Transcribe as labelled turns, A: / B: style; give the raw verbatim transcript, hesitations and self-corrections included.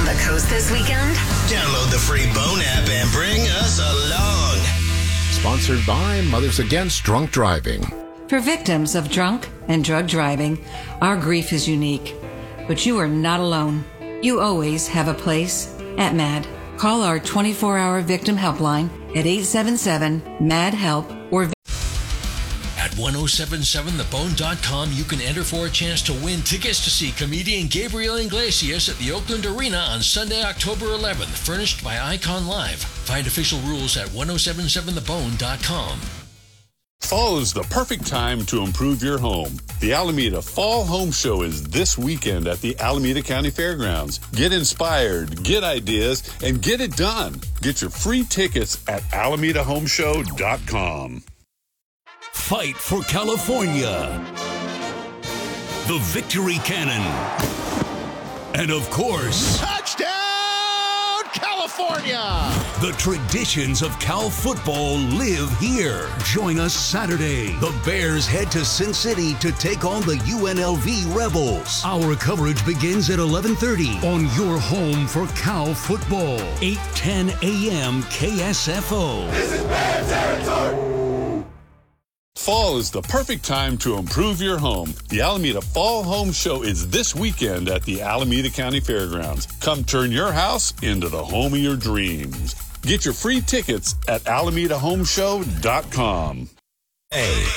A: the coast this weekend?
B: Download the free Bone app and bring us along.
C: Sponsored by Mothers Against Drunk Driving.
D: For victims of drunk and drug driving, our grief is unique. But you are not alone. You always have a place at MAD. Call our twenty-four hour victim helpline at eight seven seven, M A D, HELP or
E: At ten seventy-seven the bone dot com, you can enter for a chance to win tickets to see comedian Gabriel Iglesias at the Oakland Arena on Sunday, October eleventh, furnished by Icon Live. Find official rules at ten seventy-seven the bone dot com.
F: Fall is the perfect time to improve your home. The Alameda Fall Home Show is this weekend at the Alameda County Fairgrounds. Get inspired, get ideas, and get it done. Get your free tickets at alameda home show dot com.
G: Fight for California. The Victory Cannon. And of course,
H: touchdown, California!
G: The traditions of Cal football live here. Join us Saturday. The Bears head to Sin City to take on the U N L V Rebels. Our coverage begins at eleven thirty on your home for Cal football. eight ten a.m. K S F O.
H: This is Bear territory!
F: Fall is the perfect time to improve your home. The Alameda Fall Home Show is this weekend at the Alameda County Fairgrounds. Come turn your house into the home of your dreams. Get your free tickets at alameda home show dot com.
B: Hey,